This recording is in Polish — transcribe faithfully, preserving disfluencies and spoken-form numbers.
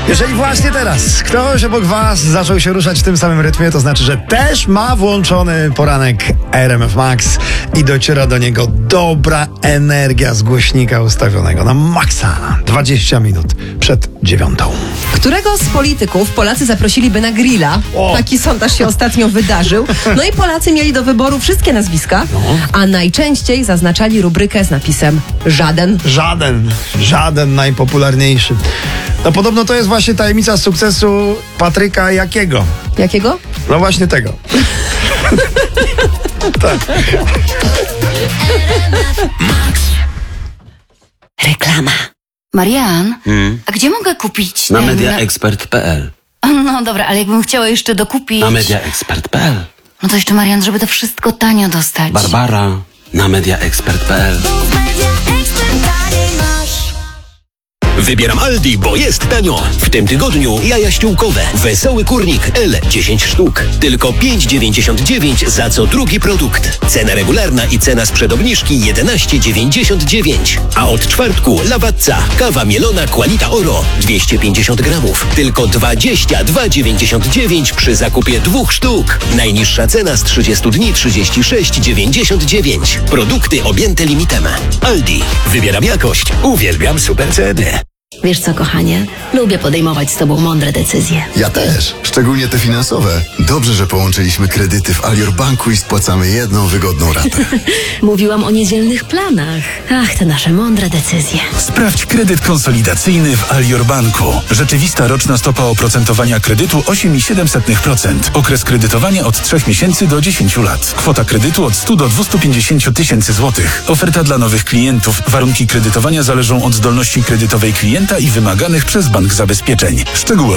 Jeżeli właśnie teraz ktoś obok was zaczął się ruszać w tym samym rytmie, to znaczy, że też ma włączony poranek R M F Max i dociera do niego dobra energia z głośnika ustawionego na maksa dwadzieścia minut przed dziewiątą. Którego z polityków Polacy zaprosiliby na grilla? O. Taki sondaż się ostatnio wydarzył. No i Polacy mieli do wyboru wszystkie nazwiska, No. a najczęściej zaznaczali rubrykę z napisem żaden. Żaden, żaden najpopularniejszy. No podobno to jest właśnie tajemnica sukcesu Patryka Jakiego. Jakiego? No właśnie tego. Tak. Reklama. Marian, Hmm? a gdzie mogę kupić Na ten... mediaexpert kropka p l. No dobra, ale jakbym chciała jeszcze dokupić... Na mediaexpert kropka p l. No to jeszcze, Marian, żeby to wszystko tanio dostać. Barbara. Na mediaexpert kropka p l. Wybieram Aldi, bo jest tanio. W tym tygodniu jaja ściółkowe. Wesoły kurnik L dziesięć sztuk. Tylko pięć dziewięćdziesiąt dziewięć za co drugi produkt. Cena regularna i cena sprzed obniżki jedenaście dziewięćdziesiąt dziewięć. A od czwartku Lawazza. Kawa mielona Qualita Oro dwieście pięćdziesiąt gramów. Tylko dwadzieścia dwa dziewięćdziesiąt dziewięć przy zakupie dwóch sztuk. Najniższa cena z trzydziestu dni trzydzieści sześć dziewięćdziesiąt dziewięć. Produkty objęte limitem. Aldi. Wybieram jakość. Uwielbiam super ceny. Wiesz co, kochanie? Lubię podejmować z tobą mądre decyzje. Ja też, szczególnie te finansowe. Dobrze, że połączyliśmy kredyty w Alior Banku i spłacamy jedną wygodną ratę. Mówiłam o niedzielnych planach. Ach, te nasze mądre decyzje. Sprawdź kredyt konsolidacyjny w Alior Banku. Rzeczywista roczna stopa oprocentowania kredytu osiem i siedem dziesiątych procent. Okres kredytowania od trzech miesięcy do dziesięciu lat. Kwota kredytu od stu do dwustu pięćdziesięciu tysięcy złotych. Oferta dla nowych klientów. Warunki kredytowania zależą od zdolności kredytowej klienta i wymaganych przez bank zabezpieczeń. Szczegóły